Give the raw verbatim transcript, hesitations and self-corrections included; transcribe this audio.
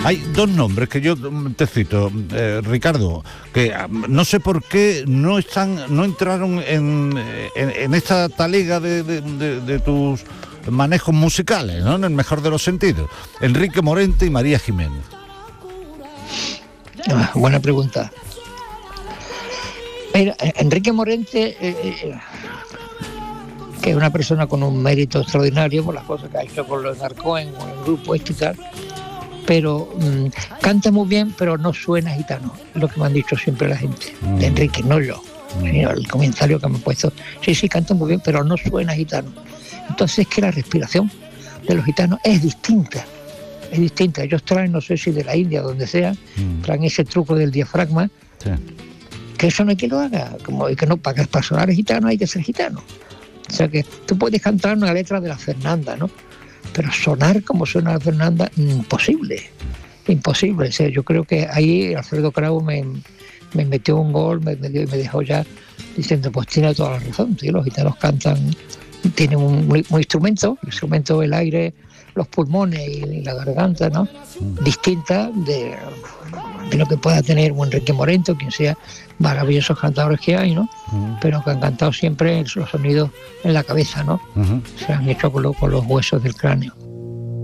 Hay dos nombres que yo te cito, eh, Ricardo, que no sé por qué no están, no entraron en, en, en esta talega de, de, de, de tus manejos musicales, ¿no? En el mejor de los sentidos. Enrique Morente y María Jiménez. Ah, buena pregunta. Mira, Enrique Morente, eh, eh, que es una persona con un mérito extraordinario por las cosas que ha hecho con los Narcoen, con el grupo este y tal, pero mmm, canta muy bien, pero no suena gitano, es lo que me han dicho siempre la gente, mm. de Enrique, no yo, mm. sino el comentario que me han puesto, sí, sí, canta muy bien, pero no suena gitano. Entonces es que la respiración de los gitanos es distinta, es distinta. Ellos traen, no sé si de la India, donde sea, mm. traen ese truco del diafragma, sí. que eso no hay que lo haga, como que no, para, para sonar gitano hay que ser gitano. O sea que tú puedes cantar una letra de la Fernanda, ¿no? Pero sonar como suena la Fernanda, imposible, imposible. O sea, yo creo que ahí Alfredo Kraus me, me metió un gol, me, me, me dejó ya diciendo, pues tiene toda la razón, tío, los gitanos cantan, tienen un, un instrumento, el instrumento el aire, los pulmones y, y la garganta, ¿no? Distinta de, de lo que pueda tener un Enrique Morente o quien sea, maravillosos cantadores que hay, ¿no? Uh-huh. Pero que han cantado siempre los sonidos en la cabeza, ¿no? Uh-huh. Se han hecho con, lo, con los huesos del cráneo.